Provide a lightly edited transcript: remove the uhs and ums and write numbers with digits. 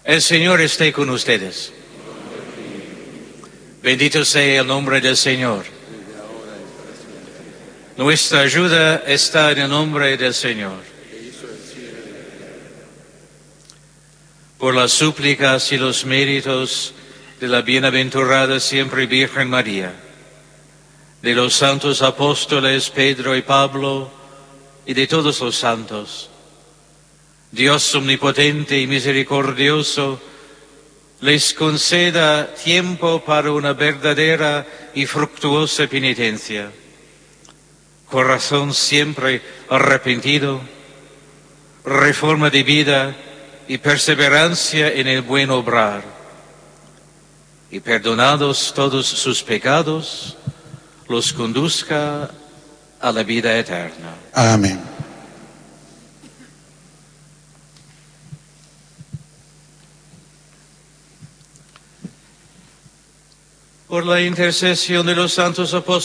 El Señor esté con ustedes. Bendito sea el nombre del Señor. Nuestra ayuda está en el nombre del Señor. Por las súplicas y los méritos de la bienaventurada siempre Virgen María, de los santos apóstoles Pedro y Pablo y de todos los santos, Dios omnipotente y misericordioso les conceda tiempo para una verdadera y fructuosa penitencia, corazón siempre arrepentido, reforma de vida y perseverancia en el buen obrar, y perdonados todos sus pecados, los conduzca a la vida eterna. Amén. Por la intercesión de los santos apóstoles,